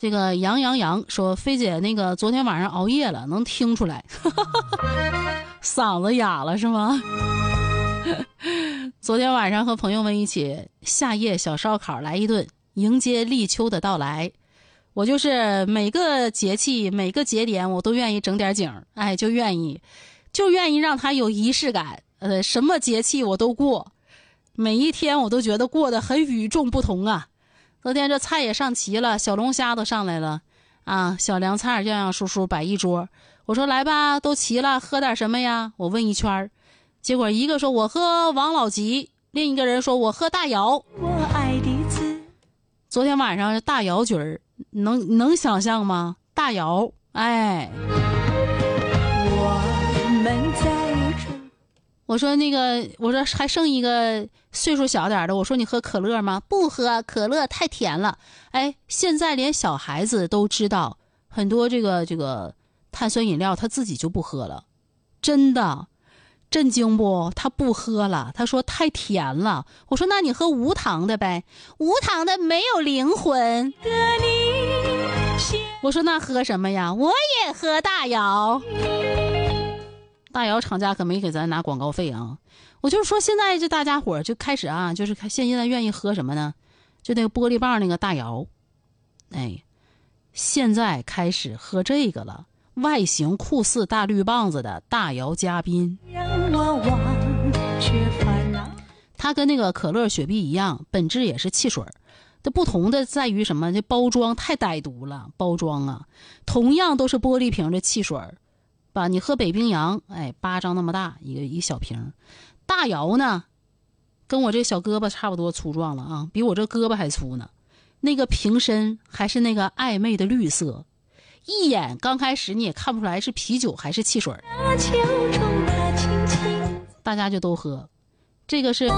这个杨说，菲姐那个昨天晚上熬夜了，能听出来，嗓子哑了是吗？昨天晚上和朋友们一起夏夜小烧烤来一顿，迎接立秋的到来。我就是每个节气每个节点我都愿意整点景，哎，就愿意让它有仪式感。什么节气我都过，每一天我都觉得过得很与众不同啊。昨天这菜也上齐了，小龙虾都上来了啊，小凉菜样样叔叔摆一桌。我说来吧，都齐了，喝点什么呀？我问一圈，结果一个说我喝王老吉，另一个人说我喝大窑。我爱的字。昨天晚上大窑局儿，能想象吗？大窑，哎。我说还剩一个岁数小点的，我说你喝可乐吗？不喝，可乐太甜了。哎，现在连小孩子都知道很多这个碳酸饮料他自己就不喝了，真的震惊不？他不喝了，他说太甜了。我说那你喝无糖的呗，无糖的没有灵魂。我说那喝什么呀？我也喝大窑。大窑厂家可没给咱拿广告费啊！我就是说，现在这大家伙就开始啊，就是现在愿意喝什么呢？就那个玻璃棒那个大窑，哎，现在开始喝这个了，外形酷似大绿棒子的大窑嘉宾。它跟那个可乐、雪碧一样，本质也是汽水，这不同的在于什么？这包装太歹毒了，包装啊，同样都是玻璃瓶的汽水。吧，你喝北冰洋，哎，巴掌那么大一小瓶，大窑呢，跟我这小胳膊差不多粗壮了啊，比我这胳膊还粗呢。那个瓶身还是那个暧昧的绿色，一眼刚开始你也看不出来是啤酒还是汽水。大家就都喝，这个是。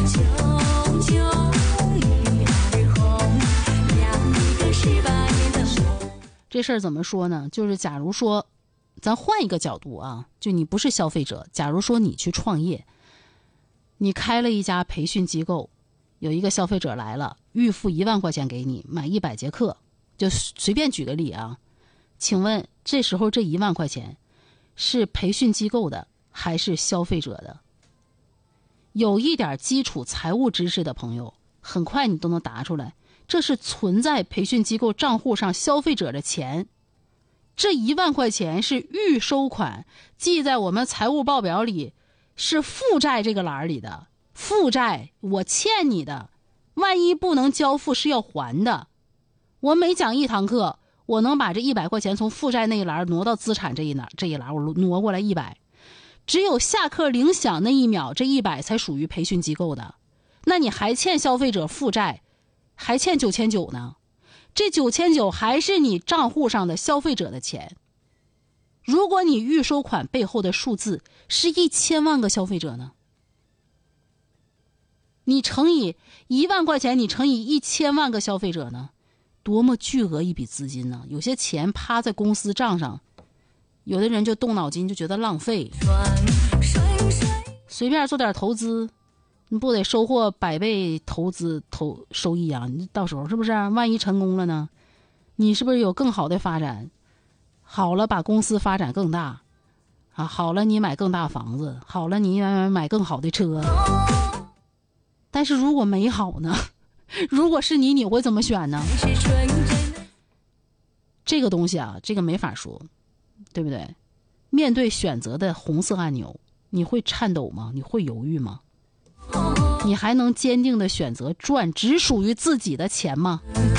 这事儿怎么说呢？就是假如说。咱换一个角度啊，就你不是消费者，假如说你去创业，你开了一家培训机构，有一个消费者来了，预付1万块钱给你买100节课，就随便举个例啊，请问这时候这1万块钱是培训机构的还是消费者的？有一点基础财务知识的朋友，很快你都能答出来，这是存在培训机构账户上消费者的钱。这1万块钱是预收款，记在我们财务报表里，是负债这个栏里的。负债，我欠你的，万一不能交付是要还的。我每讲1堂课，我能把这100块钱从负债那一栏挪到资产这一栏，我挪过来100。只有下课铃响那一秒，这100才属于培训机构的。那你还欠消费者负债，还欠9900呢。这9900还是你账户上的消费者的钱。如果你预收款背后的数字是1000万个消费者呢？你乘以1万块钱，你乘以1000万个消费者呢？多么巨额一笔资金呢？有些钱趴在公司账上，有的人就动脑筋就觉得浪费，随便做点投资，你不得收获100倍收益啊？你到时候是不是万一成功了呢？你是不是有更好的发展？好了，把公司发展更大啊！好了，你买更大房子，好了，你买更好的车。但是如果没好呢？如果是你会怎么选呢？这个东西啊，这个没法说，对不对？面对选择的红色按钮，你会颤抖吗？你会犹豫吗？你还能坚定的选择赚只属于自己的钱吗？